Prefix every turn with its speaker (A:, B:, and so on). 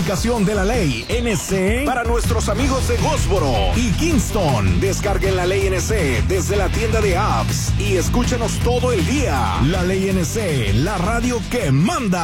A: De la ley NC para nuestros amigos de Goldsboro y Kingston. Descarguen la ley NC desde la tienda de apps y escúchenos todo el día. La ley NC, la radio que manda.